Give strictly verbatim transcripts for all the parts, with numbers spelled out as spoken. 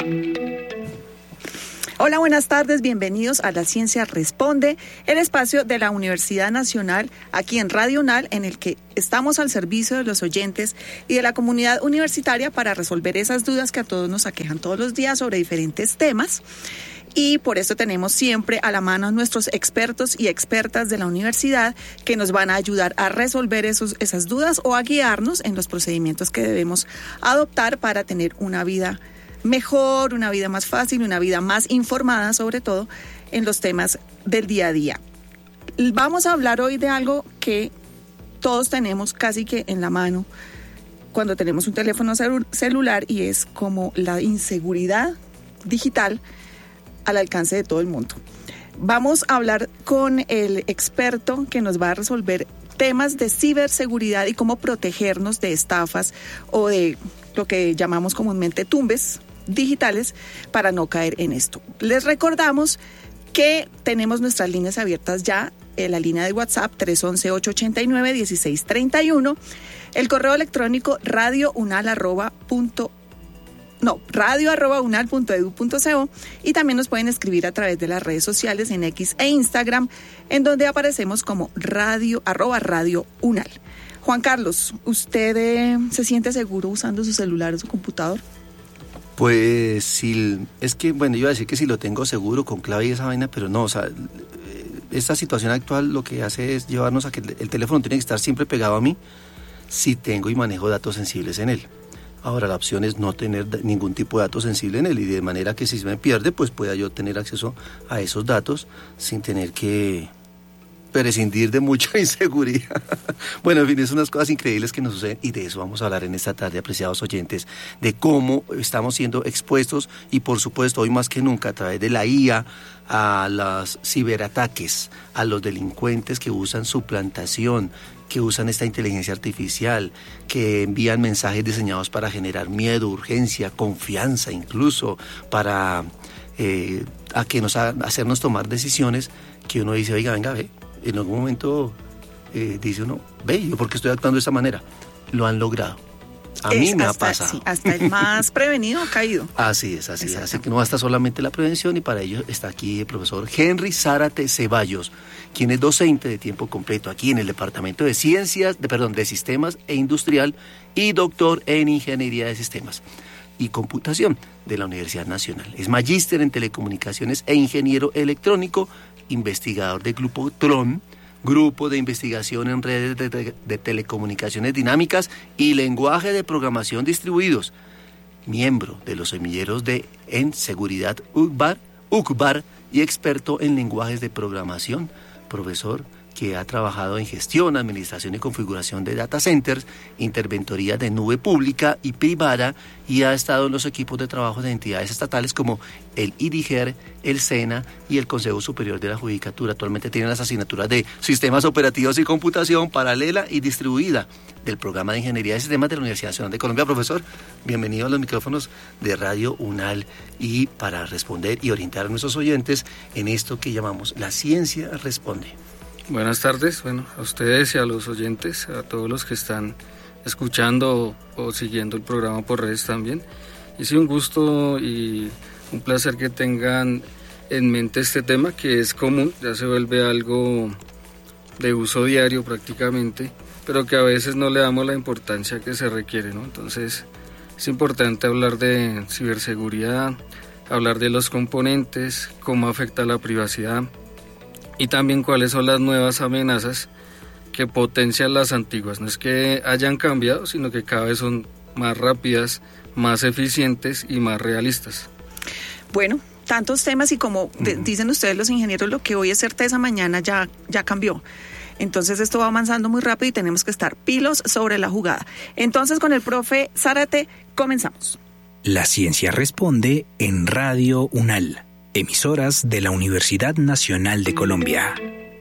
Hola, buenas tardes, bienvenidos a La Ciencia Responde, el espacio de la Universidad Nacional, aquí en Radio UNAL, en el que estamos al servicio de los oyentes y de la comunidad universitaria para resolver esas dudas que a todos nos aquejan todos los días sobre diferentes temas. Y por eso tenemos siempre a la mano a nuestros expertos y expertas de la universidad que nos van a ayudar a resolver esos, esas dudas o a guiarnos en los procedimientos que debemos adoptar para tener una vida mejor, una vida más fácil, una vida más informada, sobre todo en los temas del día a día. Vamos a hablar hoy de algo que todos tenemos casi que en la mano cuando tenemos un teléfono celu- celular y es como la inseguridad digital al alcance de todo el mundo. Vamos a hablar con el experto que nos va a resolver temas de ciberseguridad y cómo protegernos de estafas o de lo que llamamos comúnmente tumbes digitales para no caer en esto. Les recordamos que tenemos nuestras líneas abiertas ya, en la línea de WhatsApp tres once, ocho ochenta y nueve, dieciséis treinta y uno, el correo electrónico radio unal arroba punto no, radio arroba unal punto edu punto co, y también nos pueden escribir a través de las redes sociales en X e Instagram, en donde aparecemos como radio arroba radio unal. Juan Carlos, ¿usted eh, se siente seguro usando su celular o su computador? Pues sí, es que, bueno, yo iba a decir que si lo tengo seguro con clave y esa vaina, pero no, o sea, esta situación actual lo que hace es llevarnos a que el teléfono tiene que estar siempre pegado a mí si tengo y manejo datos sensibles en él. Ahora la opción es no tener ningún tipo de datos sensible en él, y de manera que si se me pierde, pues pueda yo tener acceso a esos datos sin tener que prescindir de mucha inseguridad. Bueno, en fin, es unas cosas increíbles que nos suceden, y de eso vamos a hablar en esta tarde, apreciados oyentes, de cómo estamos siendo expuestos, y por supuesto hoy más que nunca a través de la I A, a los ciberataques, a los delincuentes que usan suplantación, que usan esta inteligencia artificial, que envían mensajes diseñados para generar miedo, urgencia, confianza, incluso para eh, a que nos hagan, hacernos tomar decisiones que uno dice, oiga, venga, ve, en algún momento eh, dice uno, ve, ¿yo por qué estoy actuando de esta manera? Lo han logrado. A es mí me hasta, ha pasado. Sí, hasta el más prevenido ha caído. Así es, así es. Así que no basta solamente la prevención, y para ello está aquí el profesor Henry Zárate Ceballos, quien es docente de tiempo completo aquí en el Departamento de Ciencias, de, perdón, de Sistemas e Industrial, y doctor en Ingeniería de Sistemas y Computación de la Universidad Nacional. Es magíster en Telecomunicaciones e ingeniero electrónico, investigador del Grupo TRON, Grupo de Investigación en Redes de, de, de Telecomunicaciones Dinámicas y Lenguaje de Programación Distribuidos, miembro de los semilleros de en Seguridad U C B A R, U C B A R y experto en lenguajes de programación, profesor que ha trabajado en gestión, administración y configuración de data centers, interventoría de nube pública y privada, y ha estado en los equipos de trabajo de entidades estatales como el I D I G E R, el SENA y el Consejo Superior de la Judicatura. Actualmente tiene las asignaturas de Sistemas Operativos y Computación Paralela y Distribuida del Programa de Ingeniería de Sistemas de la Universidad Nacional de Colombia. Profesor, bienvenido a los micrófonos de Radio UNAL, y para responder y orientar a nuestros oyentes en esto que llamamos La Ciencia Responde. Buenas tardes, bueno, a ustedes y a los oyentes, a todos los que están escuchando o, o siguiendo el programa por redes también. Y sí, un gusto y un placer que tengan en mente este tema, que es común, ya se vuelve algo de uso diario prácticamente, pero que a veces no le damos la importancia que se requiere, ¿no? Entonces es importante hablar de ciberseguridad, hablar de los componentes, cómo afecta la privacidad, y también cuáles son las nuevas amenazas que potencian las antiguas. No es que hayan cambiado, sino que cada vez son más rápidas, más eficientes y más realistas. Bueno, tantos temas, y como de, dicen ustedes los ingenieros, lo que hoy es certeza, mañana ya, ya cambió. Entonces esto va avanzando muy rápido y tenemos que estar pilos sobre la jugada. Entonces con el profe Zárate comenzamos. La Ciencia Responde en Radio UNAL. Emisoras de la Universidad Nacional de Colombia.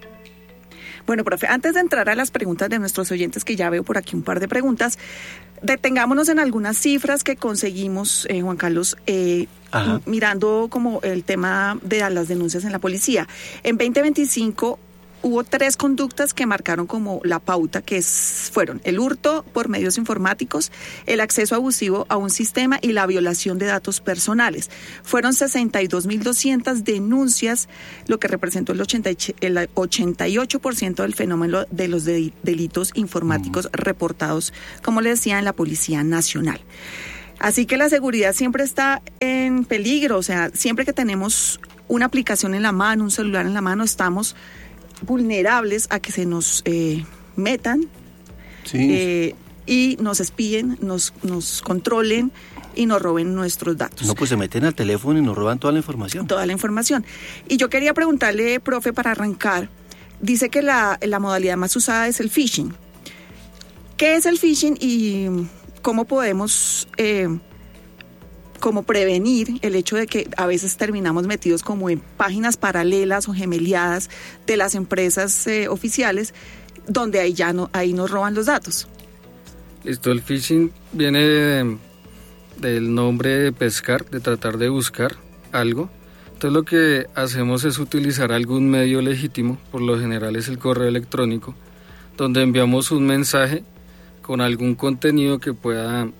Bueno, profe, antes de entrar a las preguntas de nuestros oyentes, que ya veo por aquí un par de preguntas, detengámonos en algunas cifras que conseguimos, eh, Juan Carlos, eh, mirando como el tema de las denuncias en la policía. En veinte veinticinco hubo tres conductas que marcaron como la pauta, que es, fueron el hurto por medios informáticos, el acceso abusivo a un sistema y la violación de datos personales. Fueron sesenta y dos mil doscientas denuncias, lo que representó el, ochenta, el ochenta y ocho por ciento del fenómeno de los de, delitos informáticos mm. reportados, como le decía, en la Policía Nacional. Así que la seguridad siempre está en peligro, o sea, siempre que tenemos una aplicación en la mano, un celular en la mano, estamos vulnerables a que se nos eh, metan sí. eh, y nos espíen, nos, nos controlen y nos roben nuestros datos. No, pues se meten al teléfono y nos roban toda la información. Toda la información. Y yo quería preguntarle, profe, para arrancar, dice que la, la modalidad más usada es el phishing. ¿Qué es el phishing y cómo podemos eh, como prevenir el hecho de que a veces terminamos metidos como en páginas paralelas o gemeliadas de las empresas eh, oficiales, donde ahí ya no, ahí nos roban los datos? Listo, el phishing viene de, del nombre de pescar, de tratar de buscar algo. Entonces lo que hacemos es utilizar algún medio legítimo, por lo general es el correo electrónico, donde enviamos un mensaje con algún contenido que pueda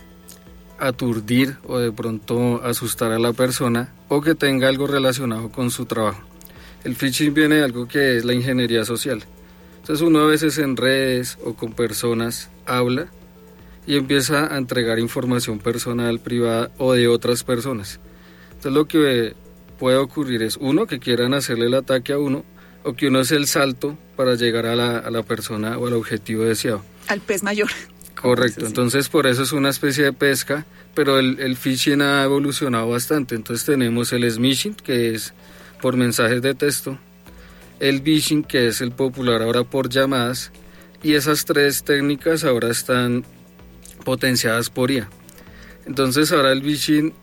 aturdir o de pronto asustar a la persona o que tenga algo relacionado con su trabajo. El phishing viene de algo que es la ingeniería social. Entonces uno a veces en redes o con personas habla y empieza a entregar información personal, privada o de otras personas. Entonces lo que puede ocurrir es uno, que quieran hacerle el ataque a uno, o que uno es el salto para llegar a la, a la persona o al objetivo deseado. Al pez mayor. Correcto, entonces por eso es una especie de pesca, pero el, el phishing ha evolucionado bastante. Entonces tenemos el smishing, que es por mensajes de texto, el phishing, que es el popular ahora por llamadas, y esas tres técnicas ahora están potenciadas por I A. Entonces ahora el phishing,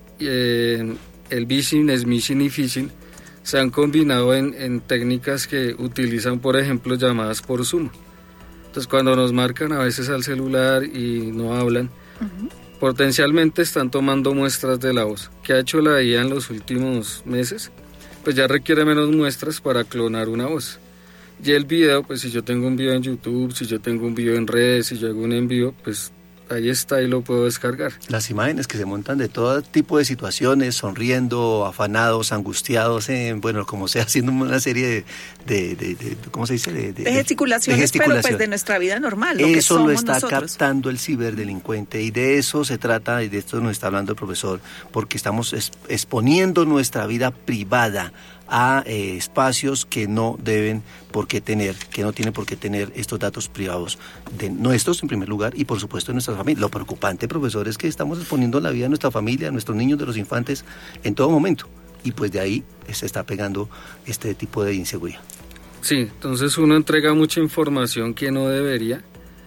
eh, el phishing, smishing y phishing se han combinado en, en técnicas que utilizan, por ejemplo, llamadas por Zoom. Entonces cuando nos marcan a veces al celular y no hablan, uh-huh. potencialmente están tomando muestras de la voz. ¿Qué ha hecho la I A en los últimos meses? Pues ya requiere menos muestras para clonar una voz. Y el video, pues si yo tengo un video en YouTube, si yo tengo un video en redes, si yo hago un envío, pues ahí está y lo puedo descargar. Las imágenes que se montan de todo tipo de situaciones, sonriendo, afanados, angustiados, eh, bueno, como sea, haciendo una serie de, de, de, de ¿cómo se dice? De, de, de, gesticulaciones, de gesticulación, pero pues de nuestra vida normal. Lo eso que lo está nosotros. captando el ciberdelincuente y de eso se trata, y de esto nos está hablando el profesor, porque estamos es, exponiendo nuestra vida privada a eh, espacios que no deben por qué tener, que no tienen por qué tener estos datos privados de nuestros en primer lugar y por supuesto de nuestras familias. Lo preocupante, profesor, es que estamos exponiendo la vida de nuestra familia, de nuestros niños, de los infantes en todo momento y pues de ahí se está pegando este tipo de inseguridad. Sí, entonces uno entrega mucha información que no debería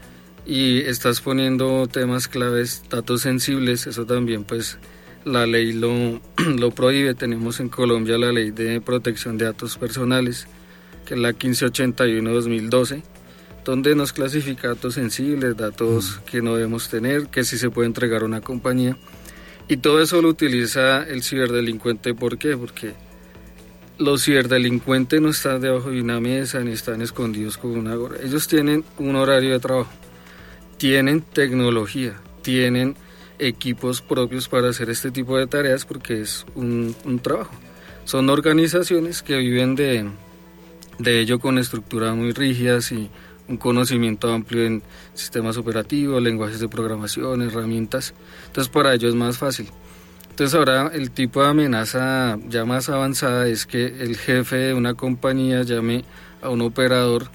y estás poniendo temas claves, datos sensibles, eso también pues la ley lo, lo prohíbe. Tenemos en Colombia la ley de protección de datos personales, que es la quince ochenta y uno dos mil doce, donde nos clasifica datos sensibles, datos que no debemos tener, que sí se puede entregar a una compañía. Y todo eso lo utiliza el ciberdelincuente. ¿Por qué? Porque los ciberdelincuentes no están debajo de una mesa ni están escondidos con una gorra. Ellos tienen un horario de trabajo, tienen tecnología, tienen equipos propios para hacer este tipo de tareas porque es un, un trabajo. Son organizaciones que viven de, de ello con estructuras muy rígidas y un conocimiento amplio en sistemas operativos, lenguajes de programación, herramientas. Entonces para ellos es más fácil. Entonces ahora el tipo de amenaza ya más avanzada es que el jefe de una compañía llame a un operador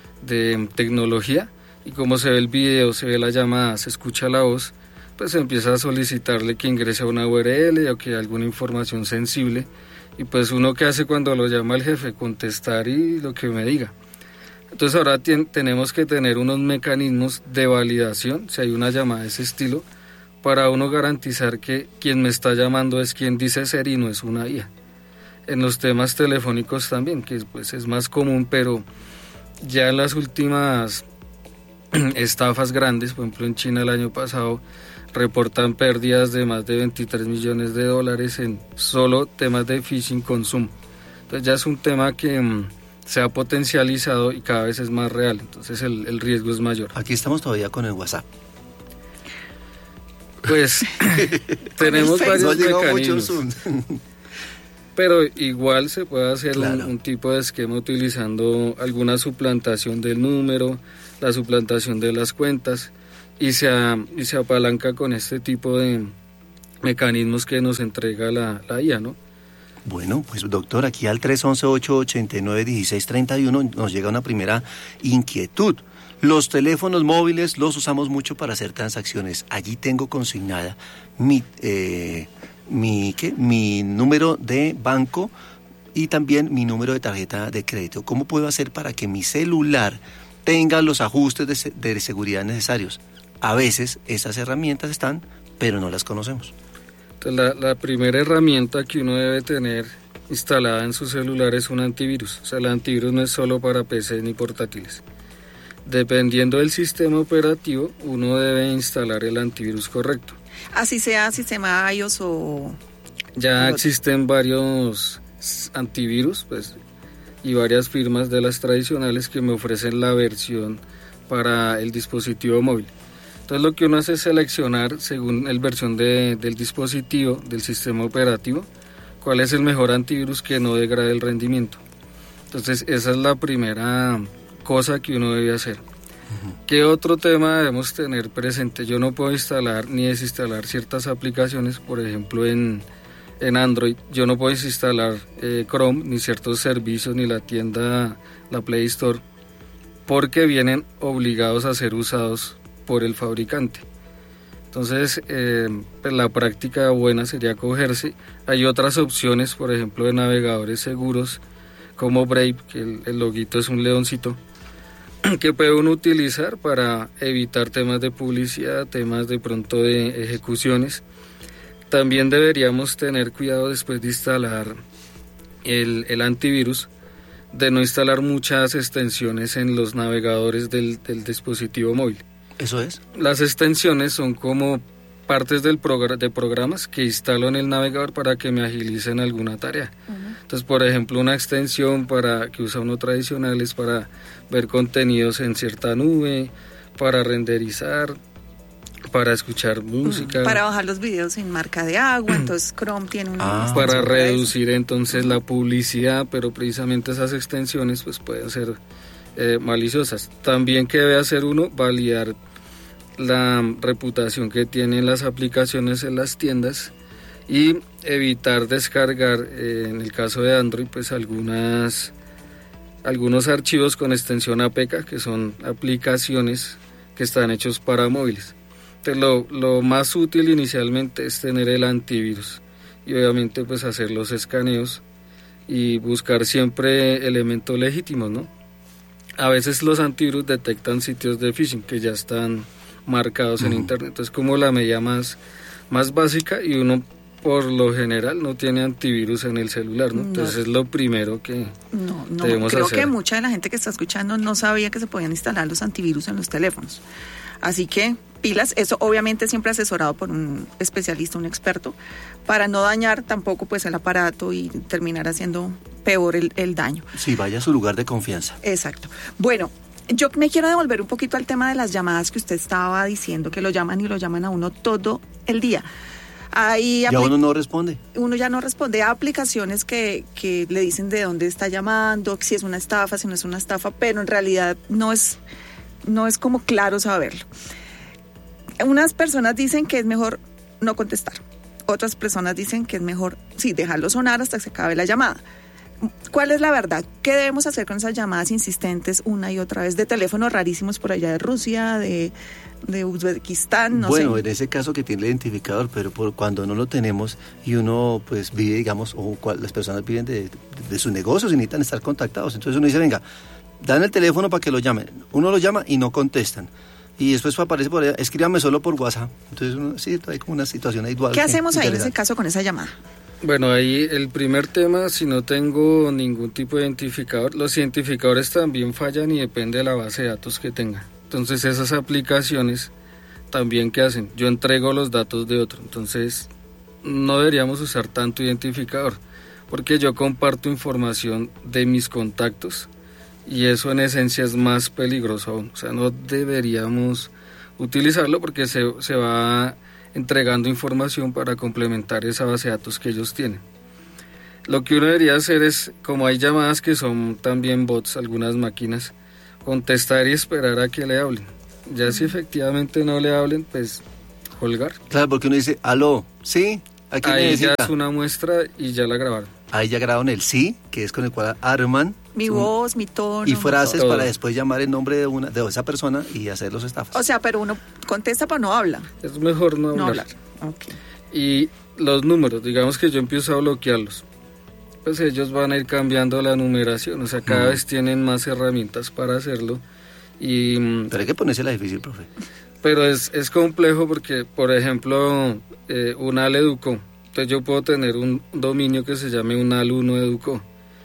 de tecnología y como se ve el video, se ve la llamada, se escucha la voz, pues empieza a solicitarle que ingrese a una U R L o que alguna información sensible y pues uno que hace cuando lo llama el jefe, contestar y lo que me diga. Entonces ahora ten, tenemos que tener unos mecanismos de validación, si hay una llamada de ese estilo, para uno garantizar que quien me está llamando es quien dice ser y no es una I A. En los temas telefónicos también, que pues es más común, pero ya en las últimas estafas grandes, por ejemplo en China el año pasado, reportan pérdidas de más de veintitrés millones de dólares en solo temas de phishing con Zoom. Entonces ya es un tema que, se ha potencializado y cada vez es más real, entonces el, el riesgo es mayor. Aquí estamos todavía con el WhatsApp. Pues tenemos varios mecanismos, pero igual se puede hacer claro. un, un tipo de esquema utilizando alguna suplantación del número, la suplantación de las cuentas, y se, y se apalanca con este tipo de mecanismos que nos entrega la, la I A, ¿no? Bueno, pues doctor, aquí al tres once, ocho ochenta y nueve, dieciséis treinta y uno nos llega una primera inquietud. Los teléfonos móviles los usamos mucho para hacer transacciones. Allí tengo consignada mi, eh, mi, ¿qué? mi número de banco y también mi número de tarjeta de crédito. ¿Cómo puedo hacer para que mi celular tenga los ajustes de, de seguridad necesarios? A veces esas herramientas están, pero no las conocemos. Entonces, la, la primera herramienta que uno debe tener instalada en su celular es un antivirus. O sea, el antivirus no es solo para P C ni portátiles. Dependiendo del sistema operativo, uno debe instalar el antivirus correcto. Así sea sistema iOS o... Ya existen varios antivirus, pues, y varias firmas de las tradicionales que me ofrecen la versión para el dispositivo móvil. Entonces lo que uno hace es seleccionar, según la versión de, del dispositivo, del sistema operativo, cuál es el mejor antivirus que no degrade el rendimiento. Entonces esa es la primera cosa que uno debe hacer. Uh-huh. ¿Qué otro tema debemos tener presente? Yo no puedo instalar ni desinstalar ciertas aplicaciones, por ejemplo en, en Android, yo no puedo desinstalar eh, Chrome, ni ciertos servicios, ni la tienda, la Play Store, porque vienen obligados a ser usados por el fabricante. Entonces, eh, pues la práctica buena sería cogerse. Hay otras opciones, por ejemplo, de navegadores seguros, como Brave, que el, el loguito es un leoncito, que puede uno utilizar para evitar temas de publicidad, temas de pronto de ejecuciones. También deberíamos tener cuidado después de instalar el, el antivirus, de no instalar muchas extensiones en los navegadores del, del dispositivo móvil. ¿Eso es? Las extensiones son como partes del progr- de programas que instalo en el navegador para que me agilicen alguna tarea. Uh-huh. Entonces, por ejemplo, una extensión para que usa uno tradicional es para ver contenidos en cierta nube, para renderizar, para escuchar música. Para bajar los videos en marca de agua, entonces Chrome tiene una... Ah, para reducir entonces la publicidad, pero precisamente esas extensiones pues pueden ser eh, maliciosas. También que debe hacer uno, validar la reputación que tienen las aplicaciones en las tiendas y evitar descargar, eh, en el caso de Android, pues algunas algunos archivos con extensión A P K, que son aplicaciones que están hechos para móviles. Entonces, lo, lo más útil inicialmente es tener el antivirus y obviamente pues hacer los escaneos y buscar siempre elementos legítimos, ¿no? A veces los antivirus detectan sitios de phishing que ya están marcados en uh-huh. internet, entonces como la medida más, más básica, y uno por lo general no tiene antivirus en el celular, ¿no? Entonces no. es lo primero que no, no, debemos creo hacer. Que mucha de la gente que está escuchando no sabía que se podían instalar los antivirus en los teléfonos, así que pilas, eso obviamente siempre asesorado por un especialista, un experto, para no dañar tampoco pues el aparato y terminar haciendo peor el, el daño. Sí, vaya a su lugar de confianza. Exacto. Bueno, yo me quiero devolver un poquito al tema de las llamadas que usted estaba diciendo, que lo llaman y lo llaman a uno todo el día. Hay ya apl- uno no responde. Uno ya no responde a aplicaciones que, que le dicen de dónde está llamando, si es una estafa, si no es una estafa, pero en realidad no es, no es como claro saberlo. Unas personas dicen que es mejor no contestar. Otras personas dicen que es mejor, sí, dejarlo sonar hasta que se acabe la llamada. ¿Cuál es la verdad? ¿Qué debemos hacer con esas llamadas insistentes una y otra vez de teléfonos rarísimos por allá de Rusia, de, de Uzbekistán? No bueno, sé. En ese caso que tiene el identificador, pero por cuando no lo tenemos y uno pues vive, digamos, o cual, las personas viven de, de, de sus negocios y necesitan estar contactados. Entonces uno dice, venga, dan el teléfono para que lo llamen. Uno lo llama y no contestan. Y después aparece por allá, escríbame solo por WhatsApp. Entonces uno, sí, hay como una situación ahí dual. ¿Qué hacemos ahí en ese caso con esa llamada? Bueno, ahí el primer tema, si no tengo ningún tipo de identificador, los identificadores también fallan y depende de la base de datos que tenga. Entonces esas aplicaciones también, ¿qué hacen? Yo entrego los datos de otro, entonces no deberíamos usar tanto identificador, porque yo comparto información de mis contactos y eso en esencia es más peligroso aún. O sea, no deberíamos utilizarlo porque se, se va entregando información para complementar esa base de datos que ellos tienen. Lo que uno debería hacer es, como hay llamadas que son también bots, algunas máquinas, contestar y esperar a que le hablen. Ya si efectivamente no le hablen, pues colgar. Claro, porque uno dice, aló, ¿sí? ¿A quién Ahí necesita? ya es una muestra y ya la grabaron. Ahí ya grabaron el sí, que es con el cual arman Mi un- voz, mi tono. y frases todo. para después llamar el nombre de una de esa persona y hacer los estafas. O sea, pero uno contesta pero no habla. Es mejor no hablar. No hablar. Ok. Y los números, digamos que yo empiezo a bloquearlos, pues ellos van a ir cambiando la numeración, o sea, cada Mm. vez tienen más herramientas para hacerlo. Y, mm, Pero hay que ponerse la difícil, profe. pero es, es complejo porque, por ejemplo, eh, UNAL educó. Entonces yo puedo tener un dominio que se llame UNAL uno educó.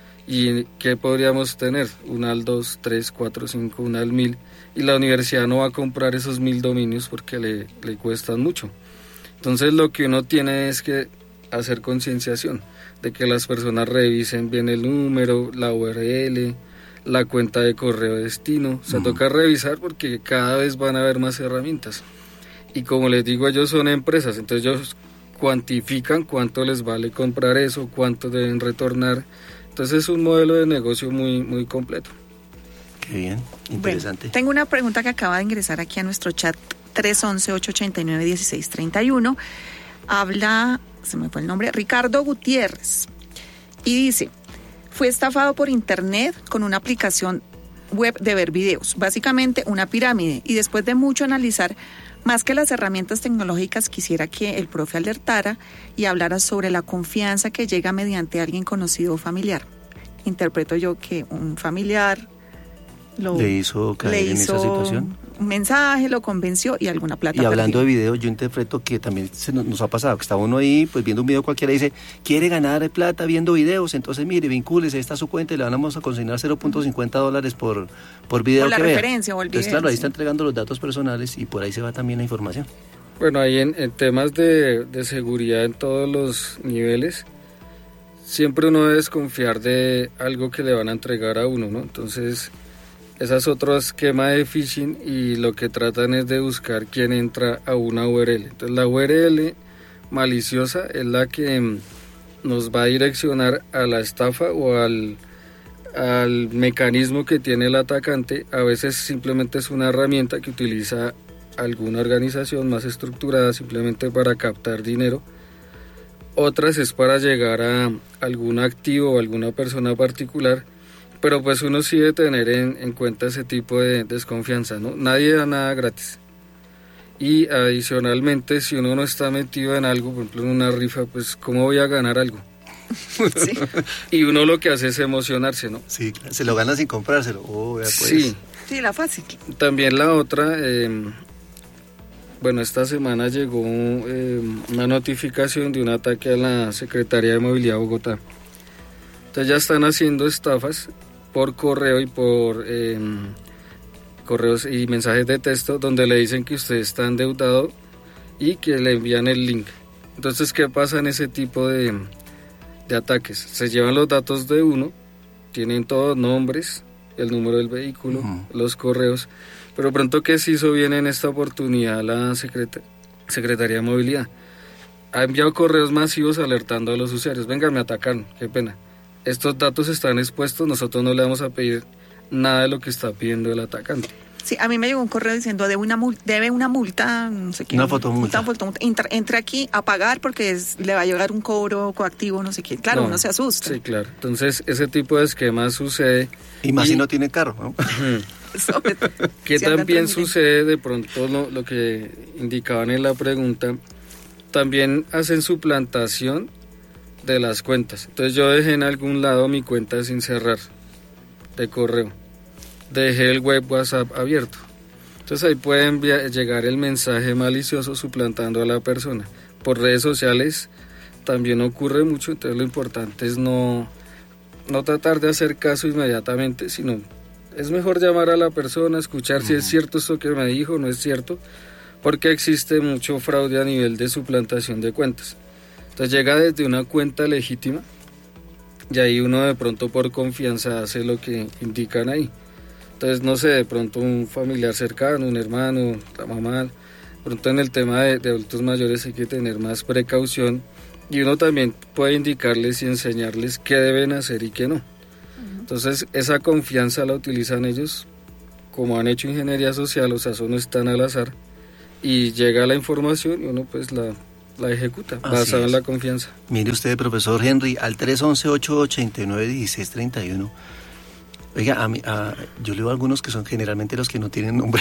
¿Y qué podríamos tener? UNAL dos, tres, cuatro, cinco, UNAL mil. Y la universidad no va a comprar esos mil dominios porque le, le cuestan mucho. Entonces lo que uno tiene es que hacer concienciación de que las personas revisen bien el número, la U R L, la cuenta de correo destino. O sea, Ujú. toca revisar porque cada vez van a haber más herramientas. Y como les digo, ellos son empresas, entonces ellos cuantifican cuánto les vale comprar eso, cuánto deben retornar. Entonces es un modelo de negocio muy, muy completo. Qué bien, interesante. Bueno, tengo una pregunta que acaba de ingresar aquí a nuestro chat tres once, ocho ochenta y nueve, dieciséis treinta y uno. Habla, se me fue el nombre, Ricardo Gutiérrez. Y dice, fue estafado por internet con una aplicación web de ver videos, básicamente una pirámide. Y después de mucho analizar, más que las herramientas tecnológicas, quisiera que el profe alertara y hablara sobre la confianza que llega mediante alguien conocido o familiar. Interpreto yo que un familiar lo, Le hizo caer le en esa hizo situación. un mensaje, lo convenció y alguna plata Y hablando de perdió. videos, yo interpreto que también se nos, nos ha pasado, que está uno ahí, pues viendo un video cualquiera y dice, quiere ganar plata viendo videos, entonces mire, vincúlese, esta es su cuenta y le vamos a consignar cero punto cincuenta dólares por, por video Por la que vea. referencia o el Entonces, video, claro, ahí sí. está entregando los datos personales y por ahí se va también la información. Bueno, ahí en, en temas de, de seguridad en todos los niveles, siempre uno debe desconfiar de algo que le van a entregar a uno, ¿no? Entonces, ese es otro esquema de phishing y lo que tratan es de buscar quién entra a una U R L. Entonces, la U R L maliciosa es la que mm, nos va a direccionar a la estafa o al, al mecanismo que tiene el atacante. A veces simplemente es una herramienta que utiliza alguna organización más estructurada simplemente para captar dinero. Otras es para llegar a algún activo o alguna persona particular, pero pues uno sí debe tener en, en cuenta ese tipo de desconfianza, ¿no? Nadie da nada gratis. Y adicionalmente, si uno no está metido en algo, por ejemplo en una rifa, pues ¿cómo voy a ganar algo? Sí. Y uno lo que hace es emocionarse, ¿no? Sí, claro, se lo gana sin comprárselo. Oh, vea, pues. Sí. Sí, la fácil. También la otra, eh, bueno, esta semana llegó eh, una notificación de un ataque a la Secretaría de Movilidad de Bogotá. Entonces ya están haciendo estafas por correo y por eh, correos y mensajes de texto donde le dicen que usted está endeudado y que le envían el link. Entonces, ¿qué pasa en ese tipo de, de ataques? Se llevan los datos de uno, tienen todos nombres, el número del vehículo, Ujú. los correos, pero pronto que se hizo bien en esta oportunidad la Secret- Secretaría de Movilidad. Ha enviado correos masivos alertando a los usuarios, venga, me atacaron, qué pena. Estos datos están expuestos, nosotros no le vamos a pedir nada de lo que está pidiendo el atacante. Sí, a mí me llegó un correo diciendo debe una multa, debe una multa, no sé qué. Una fotomulta. Una fotomulta. Entra- Entre aquí a pagar porque es- le va a llegar un cobro coactivo, no sé qué. Claro, No, uno se asusta. Sí, claro. Entonces, ese tipo de esquemas sucede. Y más Y- si no tiene carro, ¿no? Sobre- Que si anda también en Transmilenio. sucede, de pronto lo, lo que indicaban en la pregunta, también hacen suplantación de las cuentas. Entonces yo dejé en algún lado mi cuenta sin cerrar de correo. Dejé el web WhatsApp abierto. Entonces ahí puede enviar, llegar el mensaje malicioso suplantando a la persona. Por redes sociales también ocurre mucho, entonces lo importante es no, no tratar de hacer caso inmediatamente, sino es mejor llamar a la persona, escuchar si es cierto esto que me dijo, no es cierto, porque existe mucho fraude a nivel de suplantación de cuentas. Entonces llega desde una cuenta legítima y ahí uno de pronto por confianza hace lo que indican ahí. Entonces, no sé, de pronto un familiar cercano, un hermano, la mamá, de pronto en el tema de, de adultos mayores hay que tener más precaución y uno también puede indicarles y enseñarles qué deben hacer y qué no. Uh-huh. Entonces, esa confianza la utilizan ellos, como han hecho ingeniería social, o sea, eso no están al azar, y llega la información y uno pues la, la ejecuta, Así basado es. en la confianza. Mire usted, profesor Henry, al tres once, ocho ochenta y nueve, dieciséis treinta y uno. Oiga, a mí, a, yo leo algunos que son generalmente los que no tienen nombre.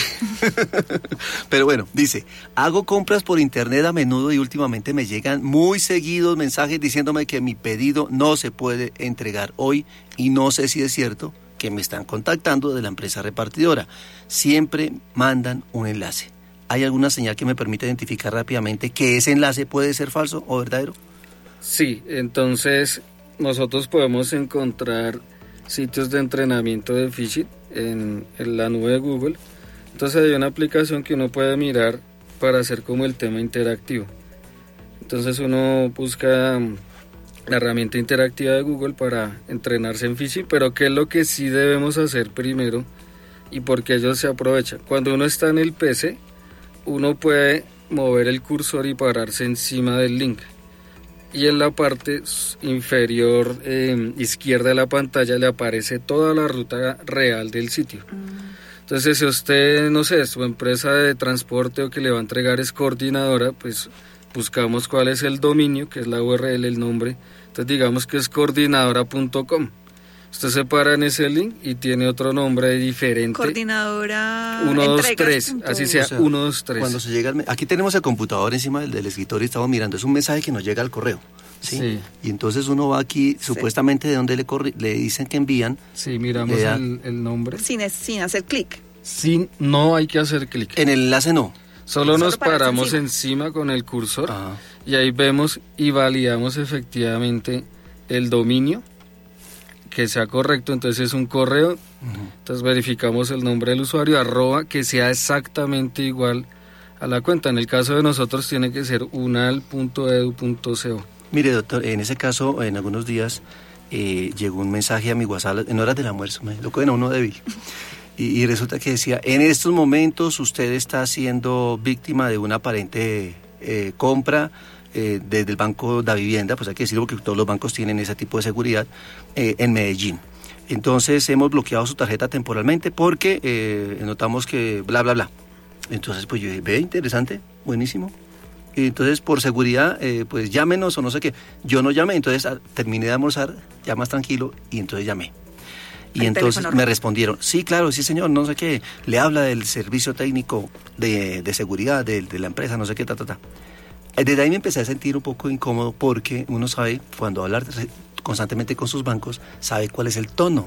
Pero bueno, dice, hago compras por internet a menudo y últimamente me llegan muy seguidos mensajes diciéndome que mi pedido no se puede entregar hoy y no sé si es cierto que me están contactando de la empresa repartidora. Siempre mandan un enlace. ¿Hay alguna señal que me permita identificar rápidamente que ese enlace puede ser falso o verdadero? Sí, entonces nosotros podemos encontrar sitios de entrenamiento de phishing en, en la nube de Google. Entonces hay una aplicación que uno puede mirar para hacer como el tema interactivo. Entonces uno busca la herramienta interactiva de Google para entrenarse en phishing, pero ¿qué es lo que sí debemos hacer primero y por qué ellos se aprovechan? Cuando uno está en el P C, uno puede mover el cursor y pararse encima del link. Y en la parte inferior eh, izquierda de la pantalla le aparece toda la ruta real del sitio. Mm. Entonces, si usted, no sé, su empresa de transporte o que le va a entregar es coordinadora, pues buscamos cuál es el dominio, que es la U R L, el nombre. Entonces, digamos que es coordinadora punto com. Usted se para en ese link y tiene otro nombre diferente. Coordinadora uno dos tres, así sea, o sea uno dos tres. Cuando se llega al, aquí tenemos el computador encima del, del escritorio y estamos mirando, es un mensaje que nos llega al correo, ¿sí? Sí. Y entonces uno va aquí, sí. Supuestamente de donde le, corri, le dicen que envían. Sí, miramos da, el, el nombre. Sin, sin hacer clic. Sin, no hay que hacer clic. En el enlace no. Solo, Solo nos paramos encima. encima con el cursor. Ajá. Y ahí vemos y validamos efectivamente el dominio, que sea correcto. Entonces es un correo, uh-huh. Entonces verificamos el nombre del usuario, arroba, que sea exactamente igual a la cuenta. En el caso de nosotros tiene que ser unal punto edu punto co. Mire, doctor, en ese caso, en algunos días eh, llegó un mensaje a mi WhatsApp en horas del almuerzo, me lo cogen a uno débil. Y, y resulta que decía, en estos momentos usted está siendo víctima de una aparente eh, compra eh, desde el Banco de Vivienda, pues hay que decirlo porque todos los bancos tienen ese tipo de seguridad, eh, en Medellín. Entonces hemos bloqueado su tarjeta temporalmente porque eh, notamos que bla, bla, bla. Entonces pues yo dije, ve, interesante, buenísimo. Y entonces por seguridad, eh, pues llámenos o no sé qué. Yo no llamé, entonces a, terminé de almorzar, ya más tranquilo, y entonces llamé. Y entonces me respondieron, sí, claro, sí señor, no sé qué, le habla del servicio técnico de, de seguridad de, de la empresa, no sé qué, ta, ta, ta. Desde ahí me empecé a sentir un poco incómodo porque uno sabe, cuando habla constantemente con sus bancos, sabe cuál es el tono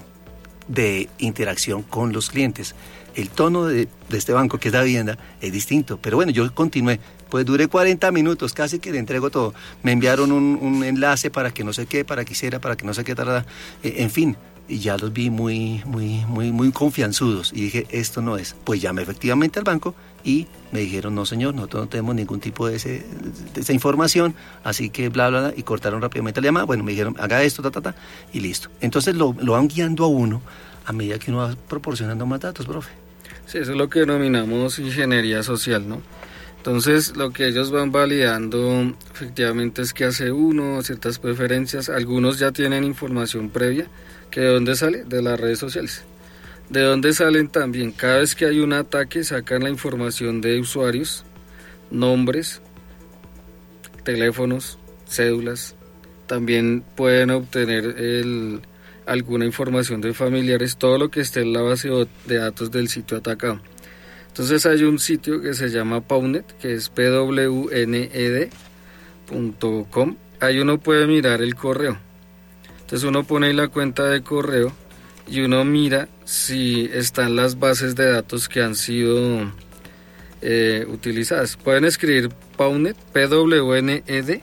de interacción con los clientes. El tono de, de este banco, que es la vivienda, es distinto. Pero bueno, yo continué, pues duré cuarenta minutos, casi que le entrego todo. Me enviaron un, un enlace para que no sé qué, para que hiciera, para que no sé qué, tarada. Eh, en fin. Y ya los vi muy, muy, muy, muy confianzudos. Y dije, esto no es. Pues llamé efectivamente al banco y me dijeron, no señor, nosotros no tenemos ningún tipo de, ese, de esa información, así que bla, bla, bla, y cortaron rápidamente la llamada. Bueno, me dijeron, haga esto, ta, ta, ta, y listo. Entonces lo, lo van guiando a uno a medida que uno va proporcionando más datos, profe. Sí, eso es lo que denominamos ingeniería social, ¿no? Entonces, lo que ellos van validando efectivamente es que hace uno, ciertas preferencias, algunos ya tienen información previa, que ¿de dónde sale? De las redes sociales. ¿De dónde salen también? Cada vez que hay un ataque sacan la información de usuarios, nombres, teléfonos, cédulas. También pueden obtener el, alguna información de familiares, todo lo que esté en la base de datos del sitio atacado. Entonces hay un sitio que se llama Pwnet, que es p w n e d punto com. Ahí uno puede mirar el correo. Entonces uno pone ahí la cuenta de correo y uno mira si están las bases de datos que han sido eh, utilizadas. Pueden escribir Pwnet, P W N E D,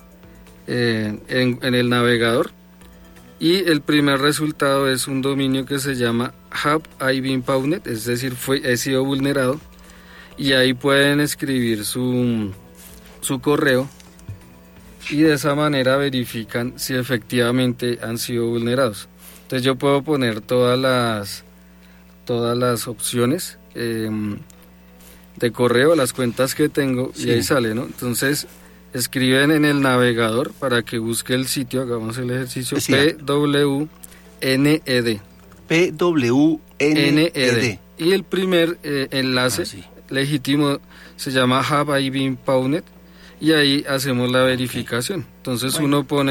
eh, en, en el navegador, y el primer resultado es un dominio que se llama Have I Been Pwned, es decir, fue, he sido vulnerado, y ahí pueden escribir su, su correo y de esa manera verifican si efectivamente han sido vulnerados. Entonces yo puedo poner todas las todas las opciones eh, de correo, las cuentas que tengo, sí. Y ahí sale, ¿no? Entonces, escriben en el navegador para que busque el sitio, hagamos el ejercicio, sí. P W N E D. P W N E D. Y el primer eh, enlace ah, sí. legítimo se llama Have I Been Pwned, y ahí hacemos la verificación. Entonces bueno. Uno pone